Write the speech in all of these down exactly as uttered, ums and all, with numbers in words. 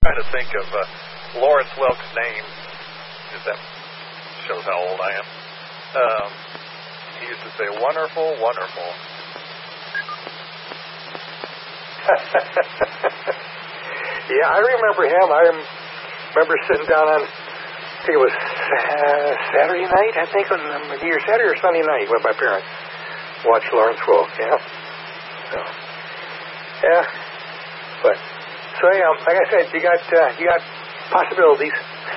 trying to think of uh, Lawrence Welk's name. If that shows how old I am. Um, he used to say, "Wonderful, wonderful." Yeah, I remember him. I remember sitting down on, I think it was uh, Saturday night, I think, on either Saturday or Sunday night with my parents. Watched Lawrence Welk, yeah. So, yeah. But, so yeah, like I said, you got, uh, you got possibilities.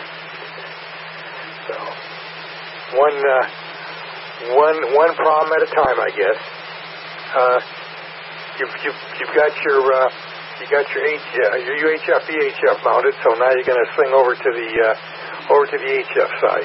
So, one, uh, one, one problem at a time, I guess. Uh, you've, you've, you've got your, uh, you got your H, uh, your U H F, V H F mounted, so now you're going to swing over to the, uh, over to the H F side.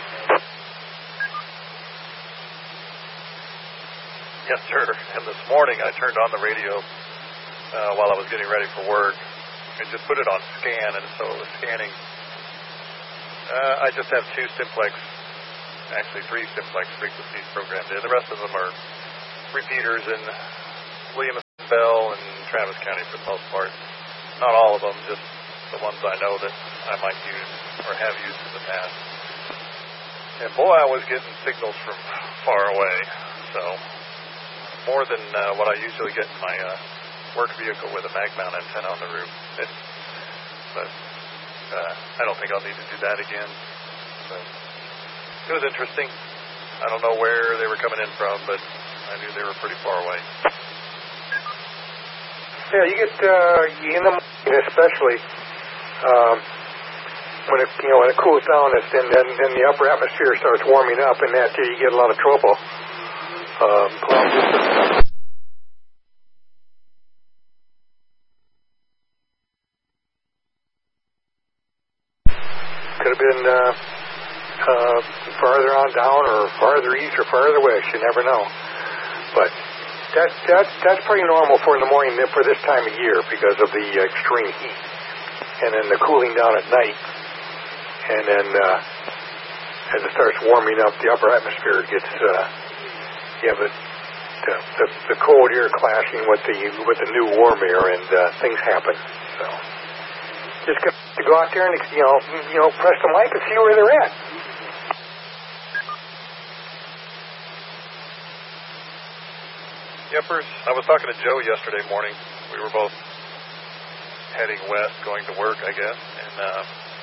Yes, sir. And this morning I turned on the radio uh, while I was getting ready for work and just put it on scan, and so it was scanning. Uh, I just have two simplex, actually three simplex frequencies programmed in. The rest of them are repeaters in Williamson, Bell, and Travis County for the most part. Not all of them, just the ones I know that I might use or have used in the past. And boy, I was getting signals from far away, so more than uh, what I usually get in my uh, work vehicle with a mag mount antenna on the roof. It, but uh, I don't think I'll need to do that again. But it was interesting. I don't know where they were coming in from, but I knew they were pretty far away. Yeah, you get uh, in the morning especially um, when it you know when it cools down, and then then, then the upper atmosphere starts warming up, and that you get a lot of trouble. Um, could have been uh, uh, farther on down, or farther east, or farther west. You never know, but. That, that, that's pretty normal for in the morning for this time of year because of the extreme heat. And then the cooling down at night. And then uh, as it starts warming up, the upper atmosphere gets, uh, you have the, the, the, the cold air clashing with the with the new warm air, and uh, things happen. So just got to go out there and, you know, you know, press the mic and see where they're at. Yepers, I was talking to Joe yesterday morning. We were both heading west, going to work, I guess, and uh,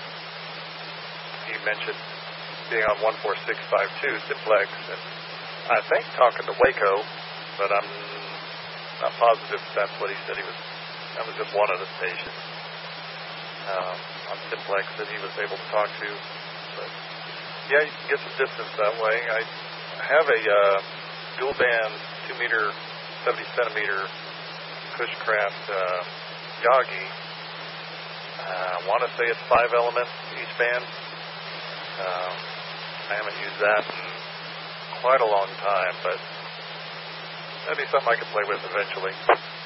he mentioned being on one four six five two simplex, and I think talking to Waco, but I'm not positive if that's what he said. He was that was just one of the stations um, on simplex that he was able to talk to. But yeah, you can get some distance that way. I have a uh, dual band two meter. seventy centimeter Cushcraft uh, Yagi. Uh, I want to say it's five elements each band. Uh, I haven't used that in quite a long time, but that'd be something I could play with eventually.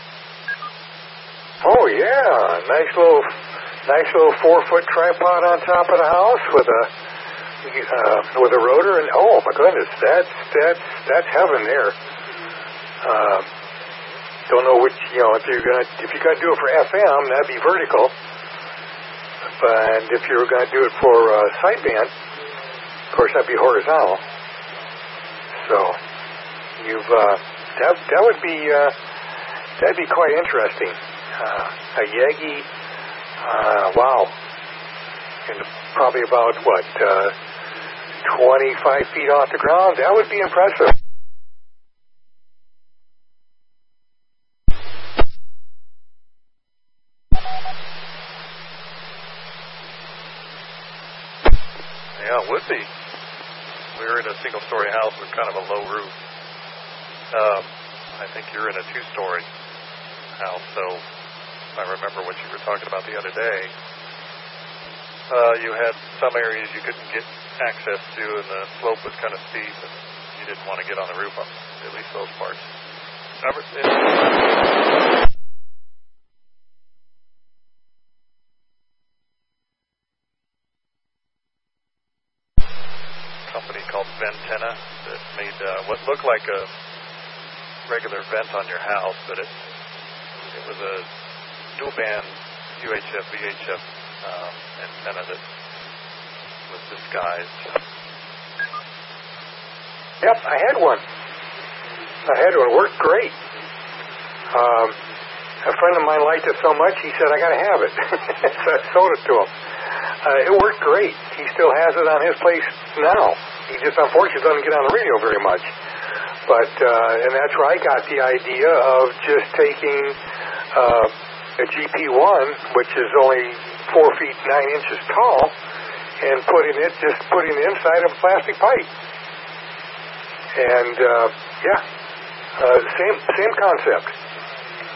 Oh yeah, nice little, nice little four foot tripod on top of the house with a uh, with a rotor, and oh my goodness, that's that's that's heaven there. Uh, don't know which, you know, if you're gonna if you're gonna do it for F M, that'd be vertical. But if you were gonna do it for uh, sideband, of course, that'd be horizontal. So you've uh, that that would be uh, that'd be quite interesting. Uh, a Yagi, uh, wow, and probably about what uh, twenty-five feet off the ground. That would be impressive. Yeah, it would be. We were in a single-story house with kind of a low roof. Um, I think you're in a two-story house, so if I remember what you were talking about the other day, uh, you had some areas you couldn't get access to, and the slope was kind of steep, and you didn't want to get on the roof on at least those parts. Company called Ventenna that made uh, what looked like a regular vent on your house, but it it was a dual band U H F V H F um, and none of it was disguised. Yep, I had one. I had one. It worked great. Um, a friend of mine liked it so much, he said, I got to have it. So I sold it to him. Uh, it worked great. He still has it on his place now. He just unfortunately doesn't get on the radio very much. But, uh, and that's where I got the idea of just taking uh, a G P one, which is only four feet nine inches tall, and putting it, just putting it inside of a plastic pipe. And, uh, yeah, uh, same, same concept.